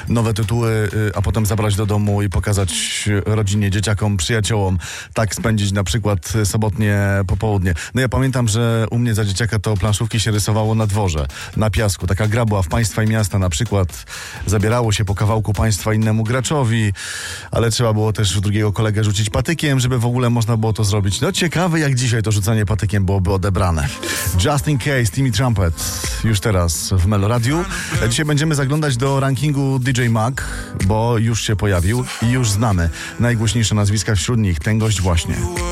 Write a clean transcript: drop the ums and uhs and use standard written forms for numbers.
nowe tytuły, a potem zabrać do domu i pokazać rodzinie, dzieciakom, przyjaciołom. Tak spędzić na przykład sobotnie popołudnie. No ja pamiętam, że u mnie za dzieciaka to planszówki się rysowało na dworze, na piasku. Taka gra była w Państwa i Miasta na przykład. Zabierało się po kawałku państwa innemu graczowi, ale trzeba było też w drugiego kolegę rzucić patykiem, żeby w ogóle można było to zrobić. No ciekawe, jak dzisiaj to rzucanie patykiem byłoby odebrane. Just in Case, Timmy Trumpet, już teraz w Meloradiu. Dzisiaj będziemy zaglądać do rankingu DJ Mag, bo już się pojawił i już znamy najgłośniejsze nazwiska wśród nich. Ten gość właśnie.